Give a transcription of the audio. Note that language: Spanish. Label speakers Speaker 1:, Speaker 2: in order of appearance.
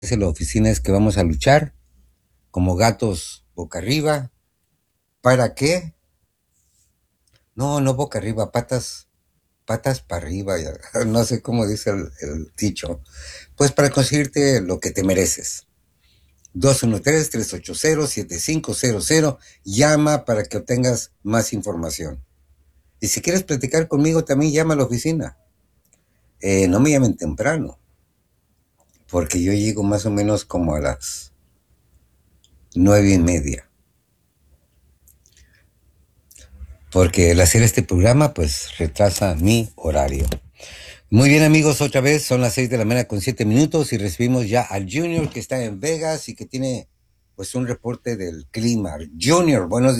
Speaker 1: en la oficina es que vamos a luchar como gatos boca arriba. ¿Para qué? No, no boca arriba, patas para arriba. No sé cómo dice el dicho. Pues para conseguirte lo que te mereces. 213-380-7500. Llama para que obtengas más información. Y si quieres platicar conmigo, también llama a la oficina. No me llamen temprano, porque yo llego más o menos como a las 9:30. Porque el hacer este programa pues retrasa mi horario. Muy bien, amigos, otra vez son las 6:07 y recibimos ya al Junior que está en Vegas y que tiene pues un reporte del clima. Junior, buenos días.